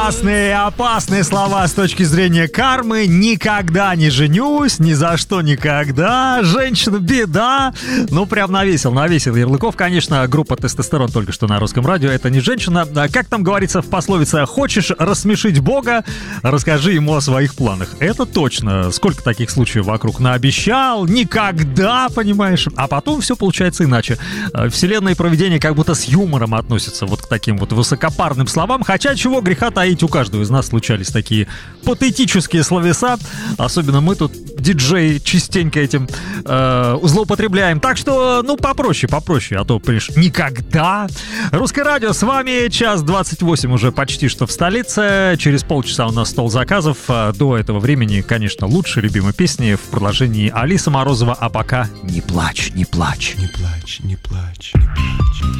Опасные слова с точки зрения кармы. Никогда не женюсь, ни за что никогда. Женщина беда. Ну, прям навесил ярлыков. Конечно, группа «Тестостерон» только что на Русском радио. Это не женщина. Как там говорится в пословице: хочешь рассмешить Бога, расскажи ему о своих планах. Это точно. Сколько таких случаев вокруг наобещал, никогда, понимаешь? А потом все получается иначе. Вселенная и провидение как будто с юмором относятся вот к таким вот высокопарным словам. Хотя чего греха таить, у каждого из нас случались такие патетические словеса. Особенно мы тут, диджеи, частенько этим злоупотребляем. Так что, ну, попроще, а то, понимаешь, никогда. Русское радио, с вами 1:28 уже почти что в столице. Через полчаса у нас стол заказов. До этого времени, конечно, лучшие любимые песни в продолжении Алиса Морозова. А пока не плачь, не плачь. Не плачь, не плачь, не плачь.